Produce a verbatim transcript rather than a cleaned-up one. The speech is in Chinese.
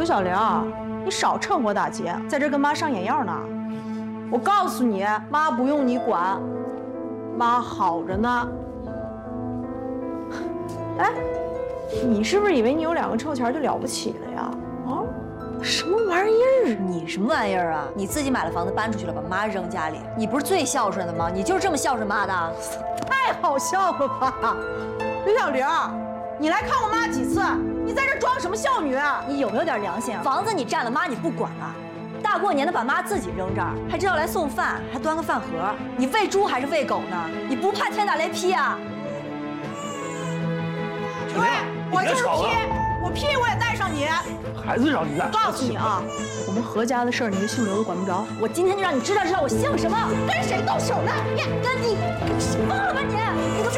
刘小玲，你少趁火打劫，在这跟妈上眼药呢。我告诉你，妈不用你管，妈好着呢。哎，你是不是以为你有两个臭钱就了不起了呀？啊，什么玩意儿？ 你什么玩意儿啊？你自己买了房子搬出去了，把妈扔家里，你不是最孝顺的吗？你就是这么孝顺妈的？ 太好笑了吧，刘小玲，你来看我妈几次？你在这装什么孝女？ 你有没有点良心啊？房子你占了，妈你不管了，大过年的把妈自己扔这儿，还知道来送饭，还端个饭盒，你喂猪还是喂狗呢？你不怕天打雷劈啊？ 对，我就是劈，我劈我也带上你。 孩子让你带。 我告诉你啊，我们何家的事儿，你这姓刘的管不着。 我今天就让你知道知道我姓什么， 跟谁动手呢？ 跟你，忘了吧你！你都